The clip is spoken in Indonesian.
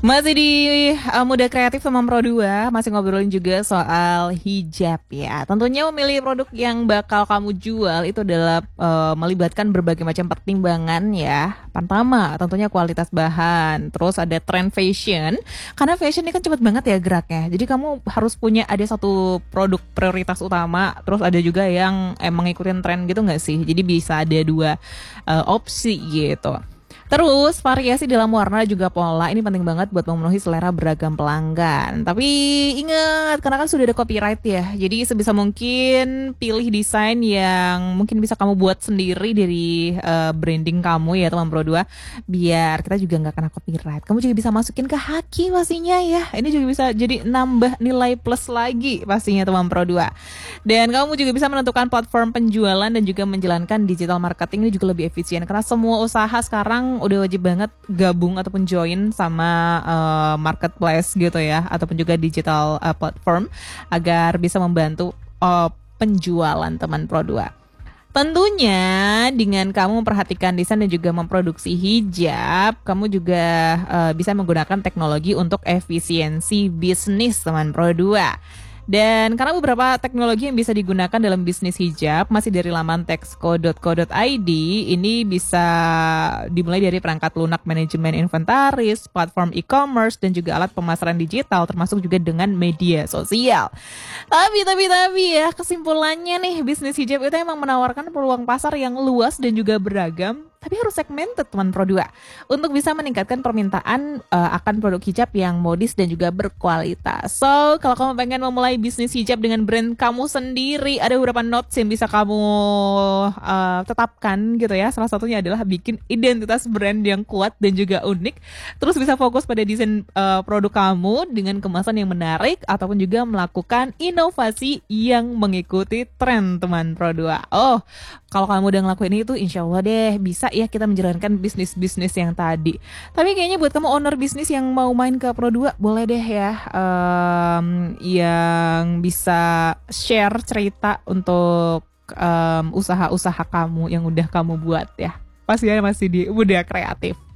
Masih di Muda Kreatif sama Pro 2, masih ngobrolin juga soal hijab ya. Tentunya memilih produk yang bakal kamu jual itu adalah melibatkan berbagai macam pertimbangan ya. Pertama, tentunya kualitas bahan, terus ada tren fashion. Karena fashion ini kan cepet banget ya geraknya. Jadi kamu harus punya ada satu produk prioritas utama, terus ada juga yang emang ngikutin tren gitu nggak sih? Jadi bisa ada dua opsi gitu. Terus variasi dalam warna juga pola ini penting banget buat memenuhi selera beragam pelanggan. Tapi ingat karena kan sudah ada copyright ya. Jadi sebisa mungkin pilih desain yang mungkin bisa kamu buat sendiri dari branding kamu ya teman Pro 2 biar kita juga nggak kena copyright. Kamu juga bisa masukin ke haki pastinya ya. Ini juga bisa jadi nambah nilai plus lagi pastinya teman Pro 2. Dan kamu juga bisa menentukan platform penjualan dan juga menjalankan digital marketing ini juga lebih efisien karena semua usaha sekarang udah wajib banget gabung ataupun join sama marketplace gitu ya ataupun juga digital platform agar bisa membantu penjualan teman Pro 2. Tentunya dengan kamu memperhatikan desain dan juga memproduksi hijab, kamu juga bisa menggunakan teknologi untuk efisiensi bisnis teman Pro 2. Dan karena beberapa teknologi yang bisa digunakan dalam bisnis hijab masih dari laman texco.co.id, ini bisa dimulai dari perangkat lunak manajemen inventaris, platform e-commerce, dan juga alat pemasaran digital, termasuk juga dengan media sosial. Tapi ya kesimpulannya nih, bisnis hijab itu emang menawarkan peluang pasar yang luas dan juga beragam, tapi harus segmented teman Pro 2 untuk bisa meningkatkan permintaan akan produk hijab yang modis dan juga berkualitas. So, kalau kamu pengen memulai bisnis hijab dengan brand kamu sendiri, ada beberapa notes yang bisa kamu tetapkan gitu ya. Salah satunya adalah bikin identitas brand yang kuat dan juga unik. Terus bisa fokus pada desain produk kamu dengan kemasan yang menarik ataupun juga melakukan inovasi yang mengikuti tren teman Pro 2. Oh, kalau kamu udah ngelakuin itu insya Allah deh bisa ya kita menjalankan bisnis-bisnis yang tadi. Tapi kayaknya buat kamu owner bisnis yang mau main ke Pro 2 boleh deh ya yang bisa share cerita untuk usaha-usaha kamu yang udah kamu buat ya. Pastinya masih di Muda Kreatif.